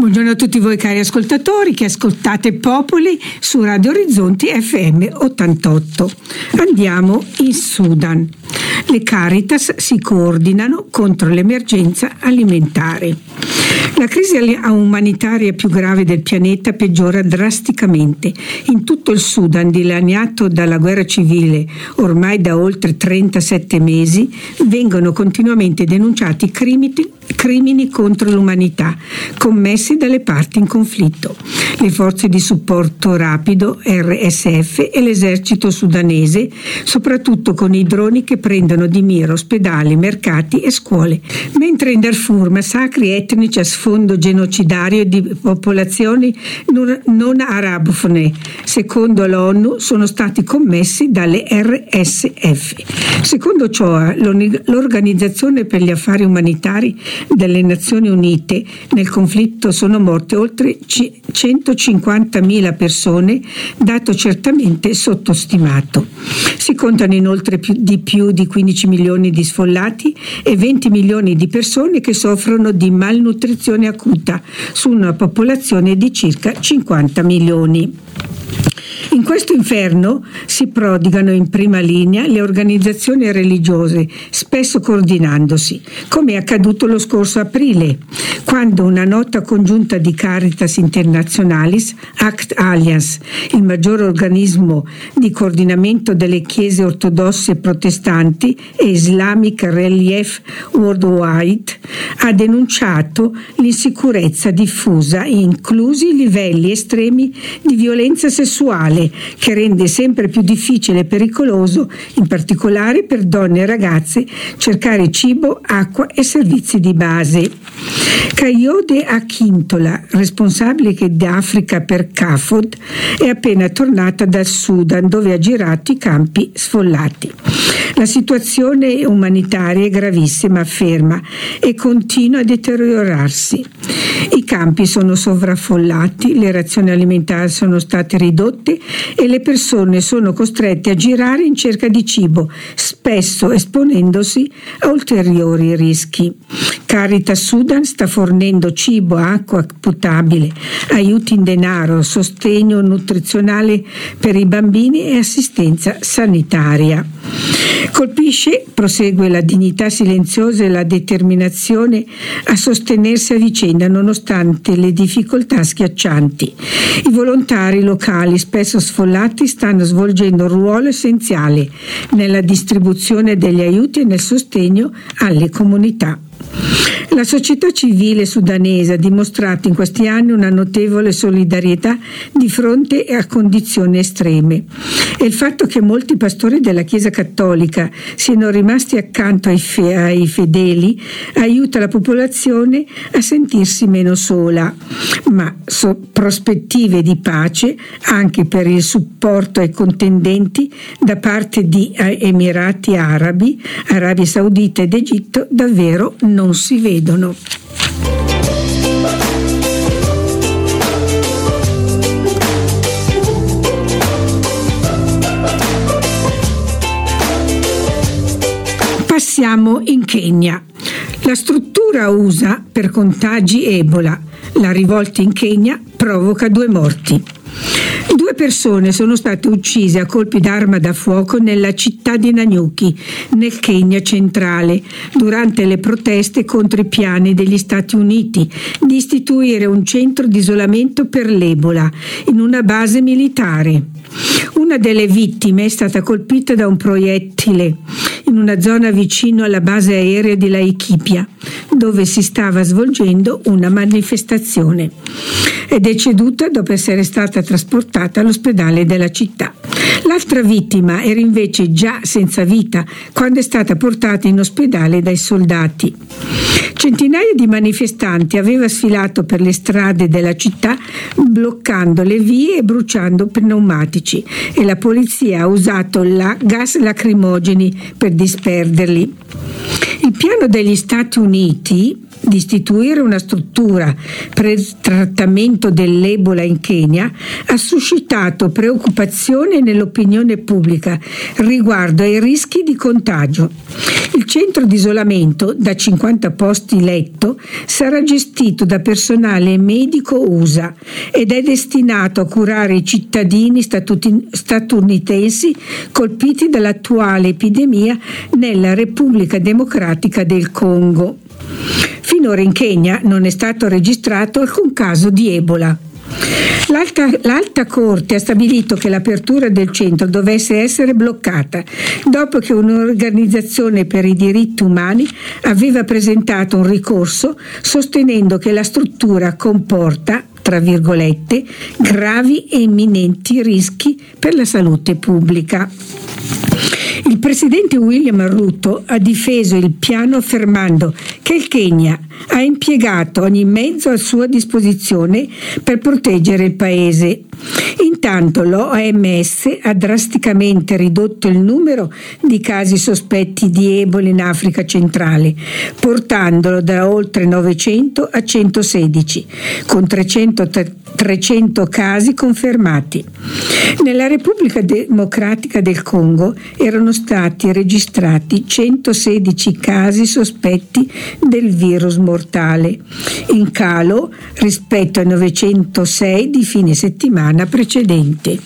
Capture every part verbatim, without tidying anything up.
Buongiorno a tutti voi cari ascoltatori che ascoltate Popoli su Radio Orizzonti F M ottantotto. Andiamo in Sudan. Le Caritas si coordinano contro l'emergenza alimentare. La crisi umanitaria più grave del pianeta peggiora drasticamente. In tutto il Sudan, dilaniato dalla guerra civile ormai da oltre trentasette mesi, vengono continuamente denunciati crimini, crimini contro l'umanità commessi dalle parti in conflitto. Le forze di supporto rapido R S F e l'esercito sudanese, soprattutto con i droni che prendono di mira ospedali, mercati e scuole. Mentre in Darfur massacri etnici a sfondo genocidario di popolazioni non arabofone, secondo l'ONU, sono stati commessi dalle R S F. Secondo ciò, l'Organizzazione per gli Affari Umanitari delle Nazioni Unite, nel conflitto sono morte oltre centocinquantamila persone, dato certamente sottostimato. Si contano inoltre più di più di quindici milioni di sfollati e venti milioni di persone che soffrono di malnutrizione acuta su una popolazione di circa cinquanta milioni. In questo inferno si prodigano in prima linea le organizzazioni religiose, spesso coordinandosi, come è accaduto lo scorso aprile, quando una nota congiunta di Caritas Internationalis, Act Alliance, il maggior organismo di coordinamento delle chiese ortodosse protestanti, e Islamic Relief Worldwide, ha denunciato l'insicurezza diffusa, inclusi i livelli estremi di violenza sessuale, che rende sempre più difficile e pericoloso, in particolare per donne e ragazze, cercare cibo, acqua e servizi di base. Kayode Akintola, responsabile d'Africa per C A F O D, è appena tornata dal Sudan, dove ha girato i campi sfollati. La situazione umanitaria è gravissima, afferma, e continua a deteriorarsi. I campi sono sovraffollati, le razioni alimentari sono state ridotte e le persone sono costrette a girare in cerca di cibo, spesso esponendosi a ulteriori rischi. Caritas Sudan sta fornendo cibo, acqua potabile, aiuti in denaro, sostegno nutrizionale per i bambini e assistenza sanitaria. Colpisce, prosegue, la dignità silenziosa e la determinazione a sostenersi a vicenda nonostante le difficoltà schiaccianti. I volontari locali, spesso sfollati, stanno svolgendo un ruolo essenziale nella distribuzione degli aiuti e nel sostegno alle comunità. La società civile sudanese ha dimostrato in questi anni una notevole solidarietà di fronte a condizioni estreme, e il fatto che molti pastori della Chiesa Cattolica siano rimasti accanto ai, fe- ai fedeli aiuta la popolazione a sentirsi meno sola, ma so- prospettive di pace anche per il supporto ai contendenti da parte di Emirati Arabi, Arabia Saudita ed Egitto davvero non si vedono. Passiamo in Kenya. La struttura U S A per contagi Ebola. La rivolta in Kenya provoca due morti. Due persone sono state uccise a colpi d'arma da fuoco nella città di Nanyuki, nel Kenya centrale, durante le proteste contro i piani degli Stati Uniti di istituire un centro di isolamento per l'Ebola in una base militare. Una delle vittime è stata colpita da un proiettile in una zona vicino alla base aerea di Laikipia, dove si stava svolgendo una manifestazione. È deceduta dopo essere stata trasportata all'ospedale della città. L'altra vittima era invece già senza vita quando è stata portata in ospedale dai soldati. Centinaia di manifestanti avevano sfilato per le strade della città, bloccando le vie e bruciando pneumatici, e la polizia ha usato la gas lacrimogeni per disperderli. Il piano degli Stati Uniti di istituire una struttura per il trattamento dell'Ebola in Kenya ha suscitato preoccupazione nell'opinione pubblica riguardo ai rischi di contagio. Il centro di isolamento, da cinquanta posti letto, sarà gestito da personale medico U S A ed è destinato a curare i cittadini statuti- statunitensi colpiti dall'attuale epidemia nella Repubblica Democratica del Congo. Finora in Kenya non è stato registrato alcun caso di Ebola. L'alta, l'Alta Corte ha stabilito che l'apertura del centro dovesse essere bloccata dopo che un'organizzazione per i diritti umani aveva presentato un ricorso sostenendo che la struttura comporta, tra virgolette, gravi e imminenti rischi per la salute pubblica. Il presidente William Ruto ha difeso il piano affermando che il Kenya ha impiegato ogni mezzo a sua disposizione per proteggere il paese. Intanto l'O M S ha drasticamente ridotto il numero di casi sospetti di Ebola in Africa centrale, portandolo da oltre novecento a centosedici, con trecento, trecento casi confermati. Nella Repubblica Democratica del Congo erano stati registrati centosedici casi sospetti del virus mortale, in calo rispetto ai novecentosei di fine settimana precedente.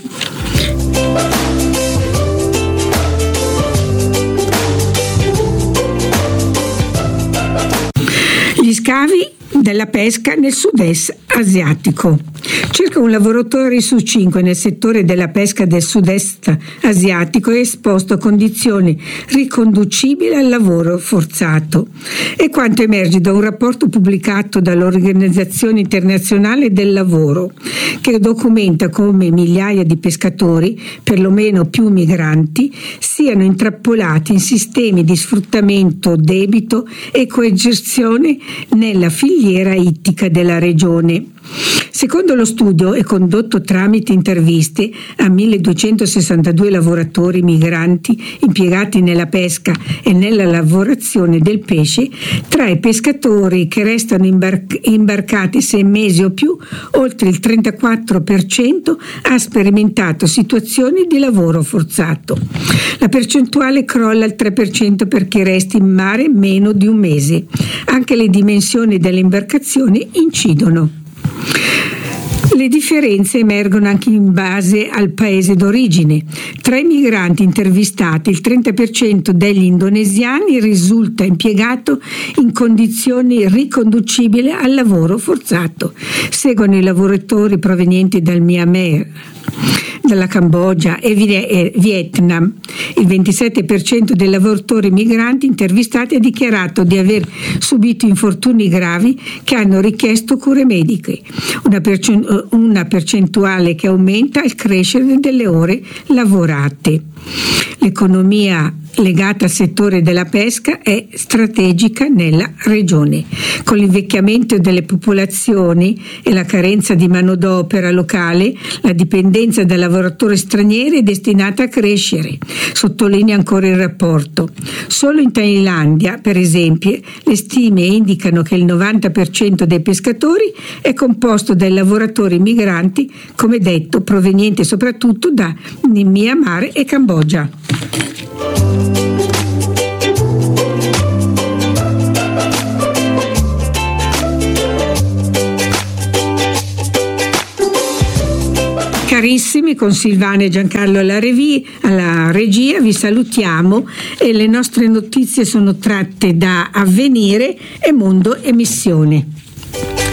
Gli scavi della pesca nel sud-est asiatico. Circa un lavoratore su cinque nel settore della pesca del sud-est asiatico è esposto a condizioni riconducibili al lavoro forzato. È quanto emerge da un rapporto pubblicato dall'Organizzazione Internazionale del Lavoro, che documenta come migliaia di pescatori, perlomeno più migranti, siano intrappolati in sistemi di sfruttamento debito e coercizione nella filiera ittica della regione. Secondo lo studio, è condotto tramite interviste a milleduecentosessantadue lavoratori migranti impiegati nella pesca e nella lavorazione del pesce, tra i pescatori che restano imbar- imbarcati sei mesi o più, oltre il trentaquattro per cento ha sperimentato situazioni di lavoro forzato. La percentuale crolla al tre per cento per chi resta in mare meno di un mese. Anche le dimensioni delle imbarcazioni incidono. Le differenze emergono anche in base al paese d'origine. Tra i migranti intervistati, il trenta per cento degli indonesiani risulta impiegato in condizioni riconducibili al lavoro forzato. Seguono i lavoratori provenienti dal Myanmar, dalla Cambogia e Vietnam. Il ventisette per cento dei lavoratori migranti intervistati ha dichiarato di aver subito infortuni gravi che hanno richiesto cure mediche, una, percent- una percentuale che aumenta al crescere delle ore lavorate. L'economia legata al settore della pesca è strategica nella regione. Con l'invecchiamento delle popolazioni e la carenza di manodopera locale, la dipendenza da lavoratori stranieri è destinata a crescere, sottolinea ancora il rapporto. Solo in Thailandia, per esempio, le stime indicano che il novanta per cento dei pescatori è composto dai lavoratori migranti, come detto, provenienti soprattutto da Myanmar e Cambogia. Carissimi, con Silvana e Giancarlo alla, revi, alla regia vi salutiamo e le nostre notizie sono tratte da Avvenire e Mondo Emissione.